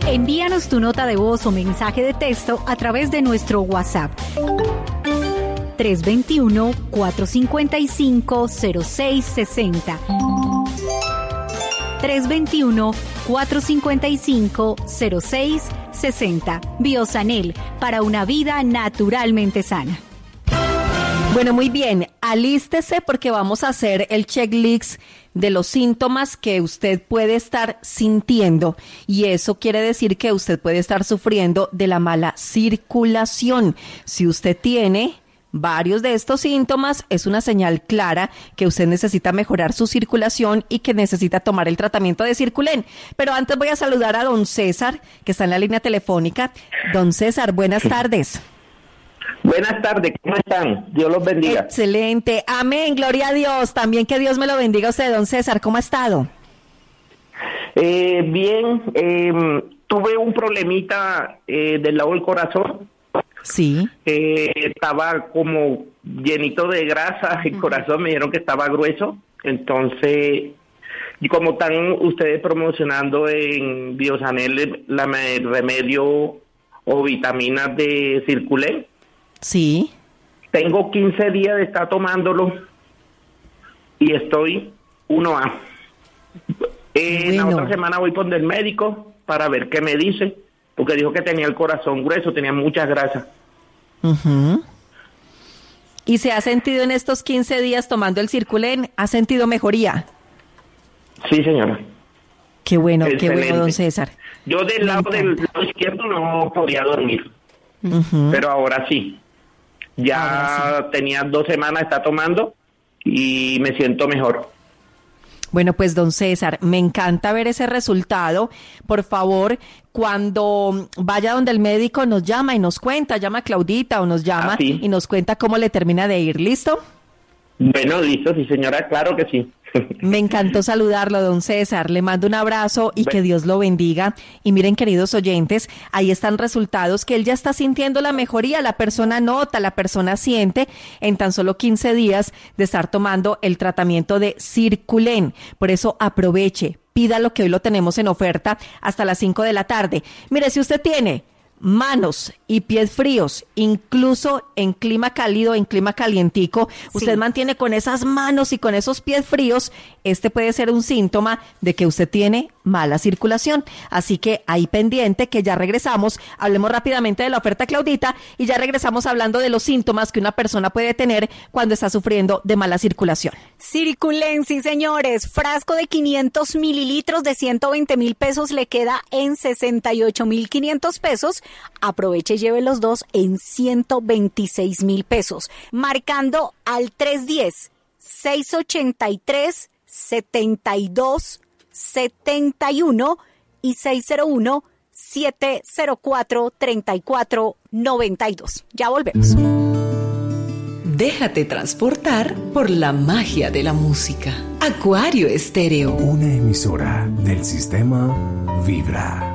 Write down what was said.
Envíanos tu nota de voz o mensaje de texto a través de nuestro WhatsApp 321-455-0660. 321-455-0660. Biosanel, para una vida naturalmente sana. Bueno, muy bien, alístese porque vamos a hacer el checklist de los síntomas que usted puede estar sintiendo, y eso quiere decir que usted puede estar sufriendo de la mala circulación. Si usted tiene varios de estos síntomas, es una señal clara que usted necesita mejorar su circulación y que necesita tomar el tratamiento de Circulen. Pero antes voy a saludar a don César, que está en la línea telefónica. Don César, buenas tardes. Buenas tardes, ¿cómo están? Dios los bendiga. Excelente, amén, gloria a Dios. También que Dios me lo bendiga a usted, don César. ¿Cómo ha estado? Bien, tuve un problemita del lado del corazón. Sí. Estaba como llenito de grasa, el corazón me dijeron que estaba grueso. Entonces, y como están ustedes promocionando en Biosanel el remedio o vitaminas de Circulen, sí, tengo 15 días de estar tomándolo y estoy 1A. La otra semana voy con el médico para ver qué me dice, porque dijo que tenía el corazón grueso, tenía muchas grasas. Uh-huh. ¿Y se ha sentido en estos 15 días tomando el Circulen? ¿Ha sentido mejoría? Sí, señora. Qué bueno, excelente. Qué bueno, don César. Yo del lado izquierdo no podía dormir, pero ahora sí. Ya tenía 2 semanas de estar tomando y me siento mejor. Bueno, pues don César, me encanta ver ese resultado. Por favor, cuando vaya donde el médico nos llama y nos cuenta, llama a Claudita o nos llama y nos cuenta cómo le termina de ir. ¿Listo? Bueno, listo, sí señora, claro que sí. Me encantó saludarlo, don César. Le mando un abrazo y que Dios lo bendiga. Y miren, queridos oyentes, ahí están resultados que él ya está sintiendo la mejoría. La persona nota, la persona siente en tan solo 15 días de estar tomando el tratamiento de Circulen. Por eso aproveche, pídalo, que hoy lo tenemos en oferta hasta las 5 de la tarde. Mire, si usted tiene manos y pies fríos, incluso en clima cálido, en clima calientico, usted mantiene con esas manos y con esos pies fríos, este puede ser un síntoma de que usted tiene mala circulación. Así que ahí pendiente, que ya regresamos, hablemos rápidamente de la oferta, Claudita, y ya regresamos hablando de los síntomas que una persona puede tener cuando está sufriendo de mala circulación. Circulen, sí señores, frasco de 500 mililitros de 120,000 pesos le queda en 68,500 pesos. Aproveche y lleve los dos en 126,000 pesos. Marcando al 310-683-7271 y 601-704-3492. Ya volvemos. Déjate transportar por la magia de la música. Acuario Estéreo. Una emisora del sistema Vibra.